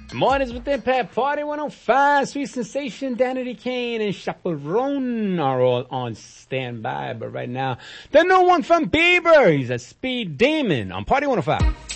Mornings with Impact, Party 105, Sweet Sensation, Danity Kane, and Chaperone are all on standby. But right now, the new one from Bieber. He's a Speed Demon on Party 105.